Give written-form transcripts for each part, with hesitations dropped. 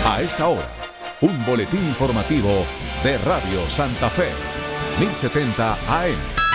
A esta hora, un boletín informativo de Radio Santa Fe, 1070 AM.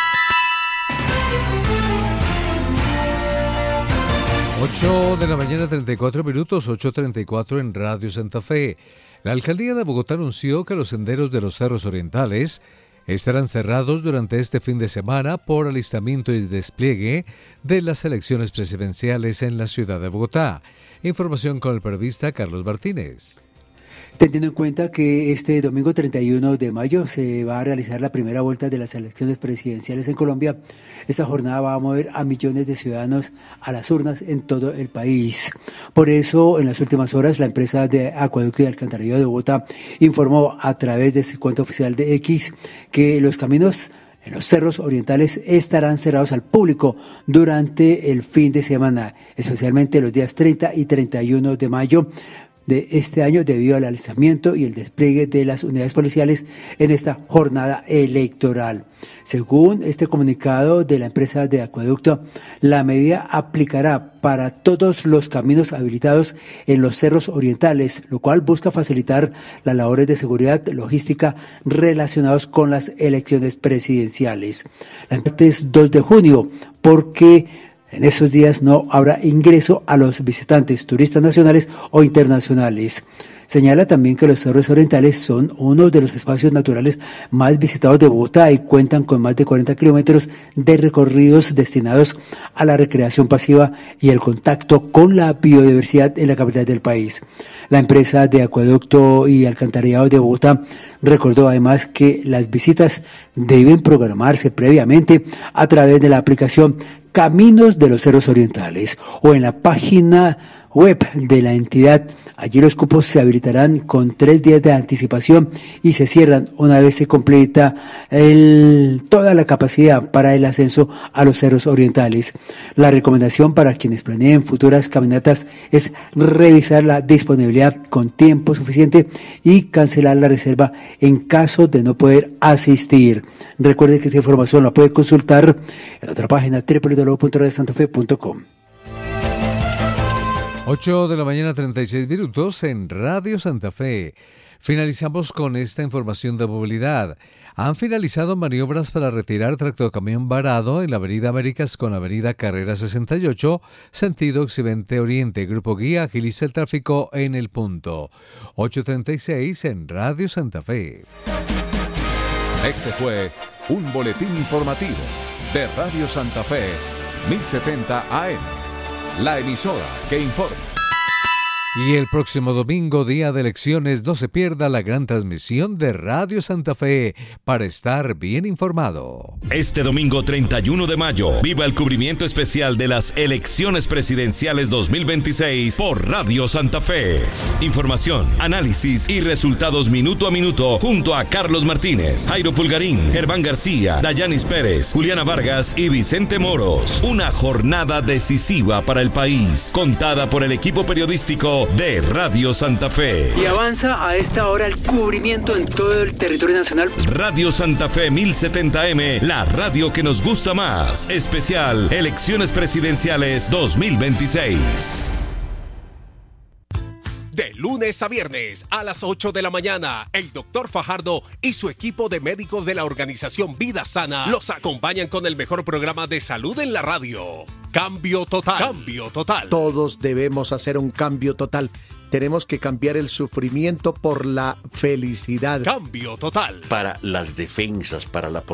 8 de la mañana, 34 minutos, 8:34 en Radio Santa Fe. La Alcaldía de Bogotá anunció que los senderos de los cerros orientales estarán cerrados durante este fin de semana por alistamiento y despliegue de las elecciones presidenciales en la ciudad de Bogotá. Información con el periodista Carlos Martínez. Teniendo en cuenta que este domingo 31 de mayo se va a realizar la primera vuelta de las elecciones presidenciales en Colombia, esta jornada va a mover a millones de ciudadanos a las urnas en todo el país. Por eso, en las últimas horas, la empresa de Acueducto y Alcantarillado de Bogotá informó a través de su cuenta oficial de X que los caminos en los cerros orientales estarán cerrados al público durante el fin de semana, especialmente los días 30 y 31 de mayo de este año, debido al alistamiento y el despliegue de las unidades policiales en esta jornada electoral. Según este comunicado de la empresa de Acueducto, la medida aplicará para todos los caminos habilitados en los cerros orientales, lo cual busca facilitar las labores de seguridad logística relacionados con las elecciones presidenciales. La empresa es 2 de junio, porque en esos días no habrá ingreso a los visitantes, turistas nacionales o internacionales. Señala también que los cerros orientales son uno de los espacios naturales más visitados de Bogotá y cuentan con más de 40 kilómetros de recorridos destinados a la recreación pasiva y el contacto con la biodiversidad en la capital del país. La empresa de Acueducto y Alcantarillado de Bogotá recordó además que las visitas deben programarse previamente a través de la aplicación Caminos de los Cerros Orientales o en la página web de la entidad. Allí los cupos se habilitarán con 3 días de anticipación y se cierran una vez se completa toda la capacidad para el ascenso a los cerros orientales. La recomendación para quienes planeen futuras caminatas es revisar la disponibilidad con tiempo suficiente y cancelar la reserva en caso de no poder asistir. Recuerde que esta información la puede consultar en otra página, www.radiosantafe.com. 8 de la mañana, 36 minutos en Radio Santa Fe. Finalizamos con esta información de movilidad. Han finalizado maniobras para retirar tractocamión varado en la Avenida Américas con Avenida Carrera 68, sentido occidente-oriente. Grupo Guía agiliza el tráfico en el punto. 8:36 en Radio Santa Fe. Este fue un boletín informativo de Radio Santa Fe, 1070 AM. La emisora que informa. Y el próximo domingo, día de elecciones, no se pierda la gran transmisión de Radio Santa Fe para estar bien informado. Este domingo 31 de mayo, viva el cubrimiento especial de las elecciones presidenciales 2026 por Radio Santa Fe. Información, análisis y resultados minuto a minuto junto a Carlos Martínez, Jairo Pulgarín, Germán García, Dayanis Pérez, Juliana Vargas y Vicente Moros. Una jornada decisiva para el país, contada por el equipo periodístico de Radio Santa Fe. Y avanza a esta hora el cubrimiento en todo el territorio nacional. Radio Santa Fe 1070M, la radio que nos gusta más. Especial Elecciones Presidenciales 2026. De lunes a viernes a las 8 de la mañana, el doctor Fajardo y su equipo de médicos de la organización Vida Sana los acompañan con el mejor programa de salud en la radio. Cambio total. Cambio total. Todos debemos hacer un cambio total. Tenemos que cambiar el sufrimiento por la felicidad. Cambio total. Para las defensas, para la